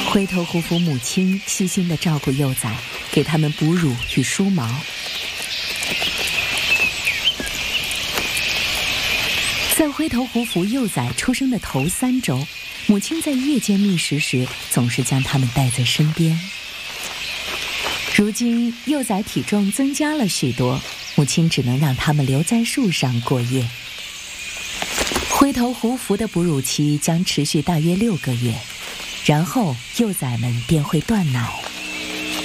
灰头虎虎母亲细心地照顾幼崽，给它们哺乳与梳毛。在灰头虎虎幼崽出生的头3周，母亲在夜间觅食时总是将它们带在身边。如今幼崽体重增加了许多，母亲只能让它们留在树上过夜。灰头虎蝠的哺乳期将持续大约6个月，然后幼崽们便会断奶。